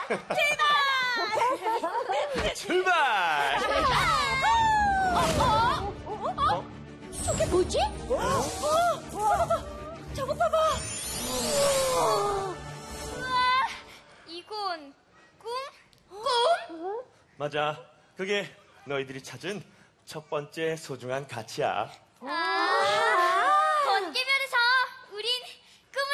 출발! 저게 뭐지? 저거 봐봐. 우와, 이건 꿈? 꿈? 맞아. 그게 너희들이 찾은 첫 번째 소중한 가치야.